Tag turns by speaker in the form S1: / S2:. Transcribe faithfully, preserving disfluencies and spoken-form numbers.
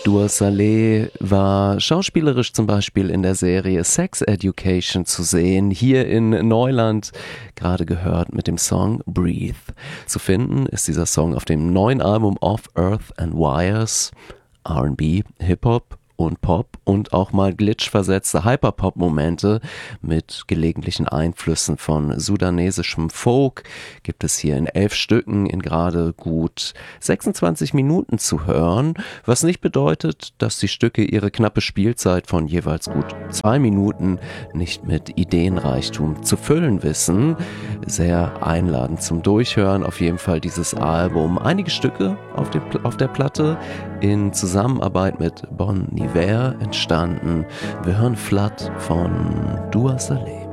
S1: Dua Saleh war schauspielerisch zum Beispiel in der Serie Sex Education zu sehen, hier in Neuland, gerade gehört mit dem Song Breathe. Zu finden ist dieser Song auf dem neuen Album Off Earth and Wires, R and B, Hip-Hop und Pop und auch mal glitchversetzte Hyperpop-Momente mit gelegentlichen Einflüssen von sudanesischem Folk gibt es hier in elf Stücken in gerade gut sechsundzwanzig Minuten zu hören, was nicht bedeutet, dass die Stücke ihre knappe Spielzeit von jeweils gut zwei Minuten nicht mit Ideenreichtum zu füllen wissen. Sehr einladend zum Durchhören, auf jeden Fall dieses Album. Einige Stücke auf, dem, auf der Platte in Zusammenarbeit mit Bon Iver entstanden. Wir hören Flood von Dua Saleh.